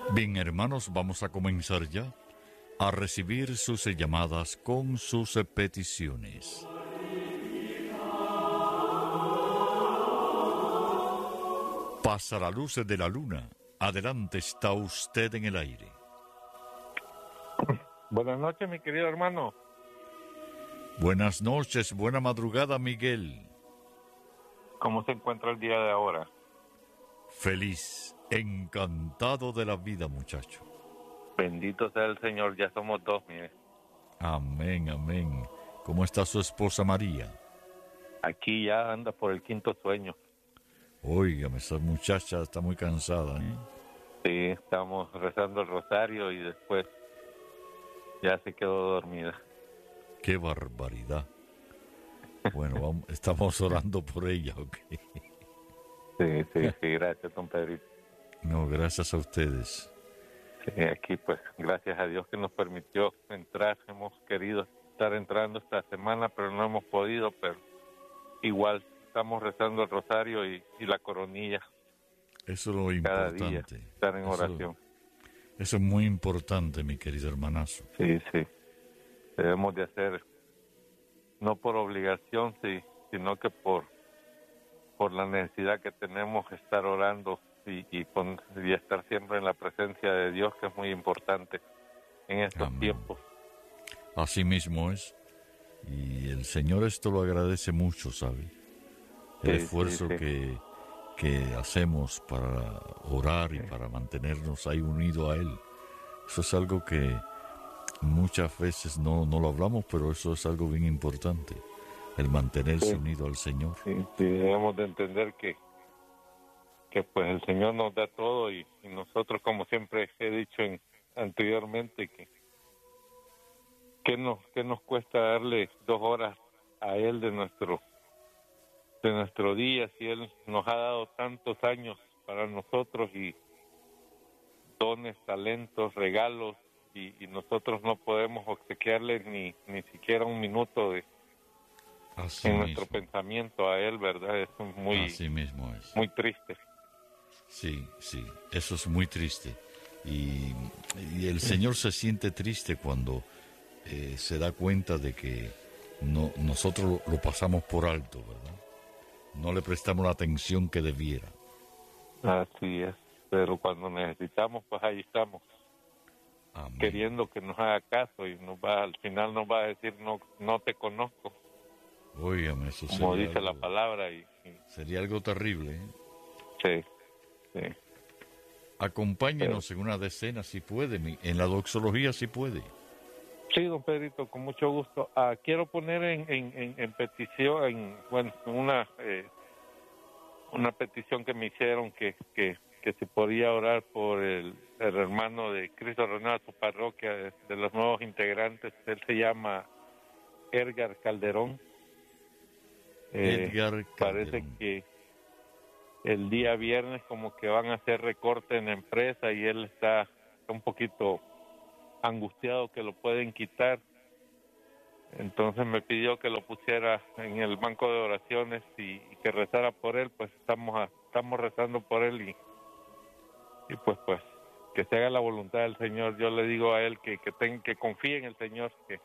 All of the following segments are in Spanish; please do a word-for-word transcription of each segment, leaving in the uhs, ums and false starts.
Bien, hermanos, vamos a comenzar ya a recibir sus llamadas con sus peticiones. Pasa la luz de la luna. Adelante, está usted en el aire. Buenas noches, mi querido hermano. Buenas noches, buena madrugada, Miguel. ¿Cómo se encuentra el día de ahora? Feliz, encantado de la vida, muchacho. Bendito sea el Señor, ya somos dos, mire. Amén, amén. ¿Cómo está su esposa María? Aquí ya anda por el quinto sueño. Óigame, esa muchacha está muy cansada, ¿eh? Sí, estamos rezando el rosario y después ya se quedó dormida. ¡Qué barbaridad! Bueno, vamos, estamos orando por ella, ¿ok? Sí, sí, sí, gracias, don Pedrito. No, gracias a ustedes. Sí, aquí pues, gracias a Dios que nos permitió entrar. Hemos querido estar entrando esta semana, pero no hemos podido, pero igual estamos rezando el rosario y, y la coronilla. Eso es lo Cada importante. día, estar en eso, oración. Eso es muy importante, mi querido hermanazo. Sí, sí. Debemos de hacer, no por obligación, sí, sino que por, por la necesidad que tenemos estar orando y, y, pon, y estar siempre en la presencia de Dios, que es muy importante en estos Amén. tiempos. Así mismo es. Y el Señor esto lo agradece mucho, ¿sabe? El Sí, esfuerzo sí, sí. que, que hacemos para orar y Sí. para mantenernos ahí unidos a Él. Eso es algo que muchas veces no, no lo hablamos, pero eso es algo bien importante, el mantenerse Sí. unido al Señor. Sí, sí, debemos de entender que, que pues el Señor nos da todo y, y nosotros, como siempre he dicho en, anteriormente, que ¿qué nos, qué nos cuesta darle dos horas a Él de nuestro de nuestro día si Él nos ha dado tantos años para nosotros y dones, talentos, regalos y, y nosotros no podemos obsequiarle ni, ni siquiera un minuto de Así en mismo. nuestro pensamiento a Él, ¿verdad? Eso es muy, Así mismo es. muy triste. Sí, sí, eso es muy triste. Y, y el Señor se siente triste cuando eh, se da cuenta de que no, nosotros lo, lo pasamos por alto, ¿verdad? No le prestamos la atención que debiera. Así es, pero cuando necesitamos, pues ahí estamos, Amén. queriendo que nos haga caso y nos va, al final nos va a decir no, no te conozco, Óigame, eso como sería dice algo, la palabra y, y sería algo terrible, ¿eh? sí, sí. Acompáñenos en una decena si puede, mi- en la doxología si puede. Sí, don Pedrito, con mucho gusto. Ah, quiero poner en, en, en, en petición, en, bueno, una eh, una petición que me hicieron que, que, que se podía orar por el, el hermano de Cristo Renueva su parroquia, de, de los nuevos integrantes. Él se llama Edgar Calderón. Eh, Edgar parece Calderón. que el día viernes como que van a hacer recorte en la empresa y él está, está un poquito angustiado que lo pueden quitar. Entonces me pidió que lo pusiera en el banco de oraciones y, y que rezara por él. Pues estamos a, estamos rezando por él y, y pues pues que se haga la voluntad del Señor. Yo le digo a él que que, ten, que confíe en el Señor, que,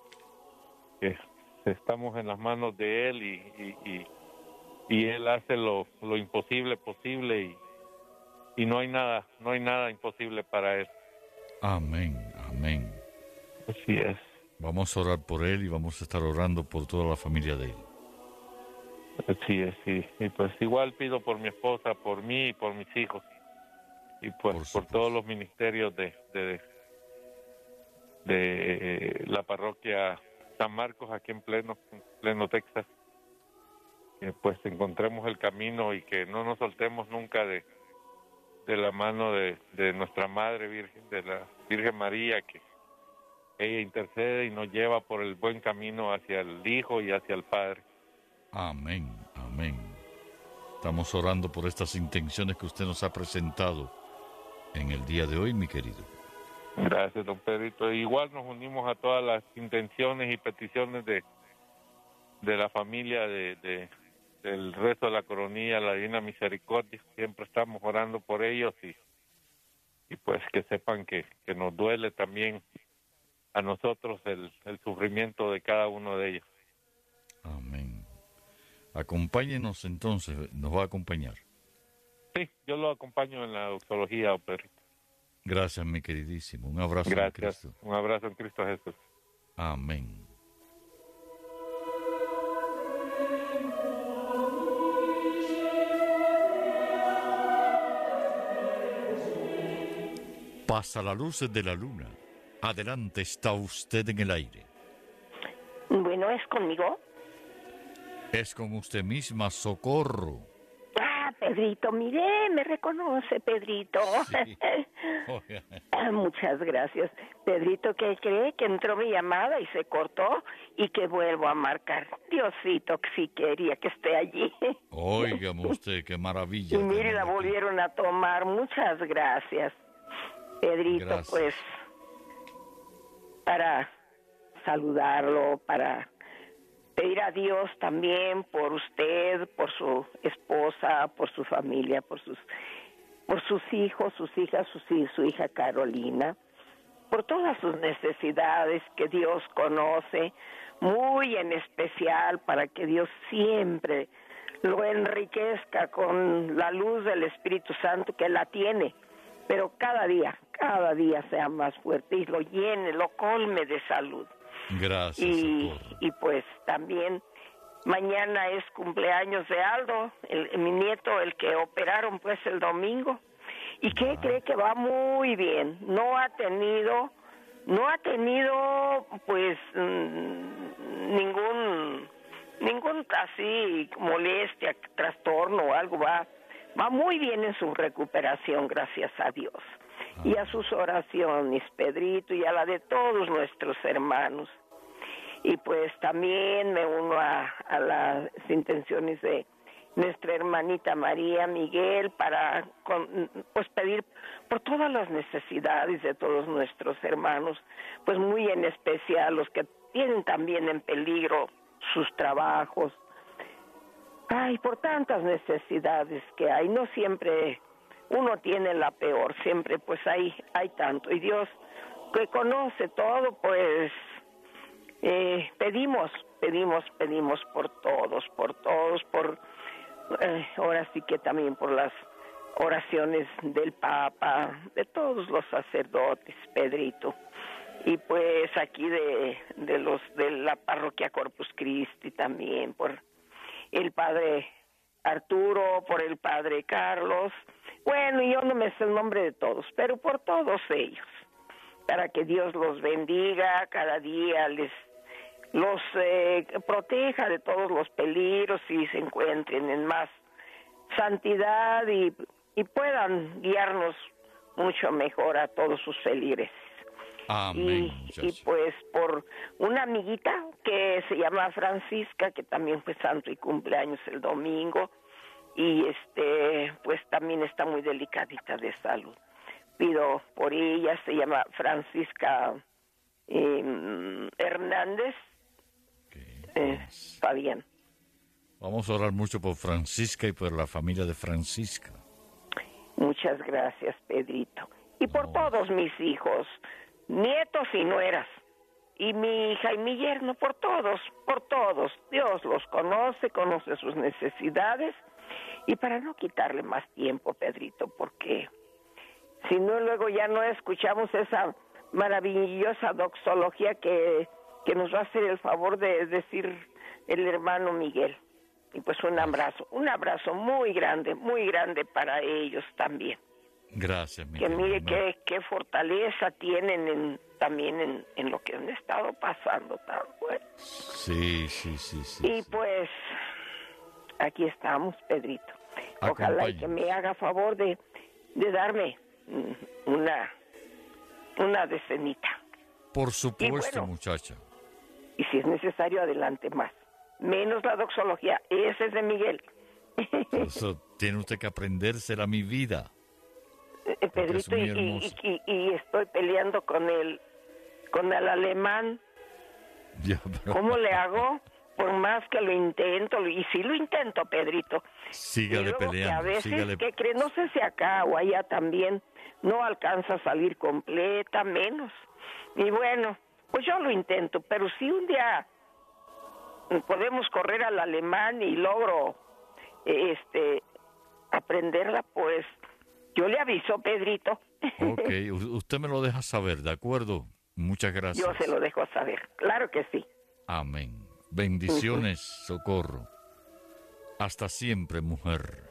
que estamos en las manos de él y, y, y, y él hace lo, lo imposible posible y, y no hay nada, no hay nada imposible para él. Amén, amén. Así es. Vamos a orar por él y vamos a estar orando por toda la familia de él. Así es, sí. Y pues igual pido por mi esposa, por mí y por mis hijos. Y pues Por por, todos los ministerios de, de, de la parroquia San Marcos aquí en pleno, en pleno Texas. Que pues encontremos el camino y que no nos soltemos nunca de, de la mano de, de nuestra Madre Virgen, de la Virgen María, que ella intercede y nos lleva por el buen camino hacia el Hijo y hacia el Padre. Amén, amén. Estamos orando por estas intenciones que usted nos ha presentado en el día de hoy, mi querido. Gracias, don Pedrito. Igual nos unimos a todas las intenciones y peticiones de, de la familia de, de del resto de la coronilla, la Divina Misericordia. Siempre estamos orando por ellos y, y pues que sepan que, que nos duele también a nosotros el, el sufrimiento de cada uno de ellos. Amén. Acompáñenos entonces, nos va a acompañar. Sí, yo lo acompaño en la doxología, Pedrito. Gracias, mi queridísimo. Un abrazo Gracias. en Cristo. Un abrazo en Cristo Jesús. Amén. Pasa la luz de la luna. Adelante, está usted en el aire. Bueno, ¿es conmigo? Es con usted misma, Socorro. Ah, Pedrito, mire, me reconoce, Pedrito. Sí. Muchas gracias. Pedrito, ¿qué cree? Que entró mi llamada y se cortó y que vuelvo a marcar. Diosito, que sí quería que esté allí. Óigame usted, qué maravilla. Y mire, la volvieron a tomar. Muchas gracias, Pedrito, Gracias. pues, para saludarlo, para pedir a Dios también por usted, por su esposa, por su familia, por sus por sus hijos, sus hijas, sus, su hija Carolina, por todas sus necesidades que Dios conoce, muy en especial para que Dios siempre lo enriquezca con la luz del Espíritu Santo que la tiene, pero cada día, cada día sea más fuerte y lo llene, lo colme de salud. Gracias, Y, Socorro. y pues también mañana es cumpleaños de Aldo, el, mi nieto, el que operaron pues el domingo. ¿Y qué Ah. cree? Que va muy bien. No ha tenido, no ha tenido pues mm, ningún, ningún así molestia, trastorno o algo. Va, va muy bien en su recuperación, gracias a Dios. Ah. Y a sus oraciones, Pedrito, y a la de todos nuestros hermanos. Y pues también me uno a, a las intenciones de nuestra hermanita María Miguel para con, pues pedir por todas las necesidades de todos nuestros hermanos, pues muy en especial los que tienen también en peligro sus trabajos. Ay, por tantas necesidades que hay, no siempre uno tiene la peor, siempre pues hay, hay tanto. Y Dios, que conoce todo, pues eh, pedimos, pedimos, pedimos por todos, por todos, por eh, ahora sí que también por las oraciones del Papa, de todos los sacerdotes, Pedrito. Y pues aquí de, de los de la parroquia Corpus Christi también, por el padre Arturo, por el padre Carlos. Bueno, yo no me sé el nombre de todos, pero por todos ellos, para que Dios los bendiga, cada día les los eh, proteja de todos los peligros y se encuentren en más santidad y, y puedan guiarnos mucho mejor a todos sus feligreses. Amén, Y, muchacho. y pues por una amiguita que se llama Francisca, que también fue santo y cumpleaños el domingo, y este pues también está muy delicadita de salud. Pido por ella, se llama Francisca eh, Hernández Okay. eh, Fabián. Vamos a orar mucho por Francisca y por la familia de Francisca. Muchas gracias, Pedrito. Y por No. todos mis hijos, nietos y nueras, y mi hija y mi yerno, por todos, por todos. Dios los conoce, conoce sus necesidades. Y para no quitarle más tiempo, Pedrito, porque si no, luego ya no escuchamos esa maravillosa doxología que, que nos va a hacer el favor de decir el hermano Miguel. Y pues un abrazo, un abrazo muy grande, muy grande para ellos también. Gracias, mi Que mire querido. qué, qué fortaleza tienen en, también en, en lo que han estado pasando tan bueno. Sí, sí, sí, sí. Y sí. pues aquí estamos, Pedrito. Ojalá y que me haga favor de, de darme mm, una, una decenita. Por supuesto, y bueno, muchacha. Y si es necesario, adelante más. Menos la doxología, ese es de Miguel. Por eso tiene usted que aprendérsela, mi vida. Eh, Pedrito, es muy y, hermoso. y, y, y estoy peleando con el, con el alemán. Ya, pero- ¿Cómo le hago? Por más que lo intento, y sí lo intento, Pedrito. Y Sígale luego que a peleando, veces, sígale. ¿qué cree? No sé si acá o allá también, no alcanza a salir completa, menos. Y bueno, pues yo lo intento, pero si un día podemos correr al alemán y logro este aprenderla, pues yo le aviso, Pedrito. Ok, usted me lo deja saber, ¿de acuerdo? Muchas gracias. Yo se lo dejo saber, claro que sí. Amén. Bendiciones, Socorro. Hasta siempre, mujer.